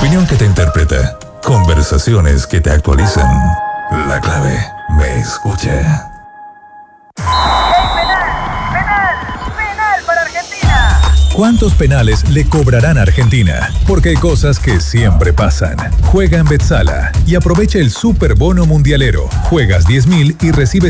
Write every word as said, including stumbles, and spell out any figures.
Opinión que te interpreta. Conversaciones que te actualizan. La clave me escucha. ¿Cuántos penales le cobrarán a Argentina? Porque hay cosas que siempre pasan. Juega en Betsala y aprovecha el super bono mundialero. Juegas diez mil y recibes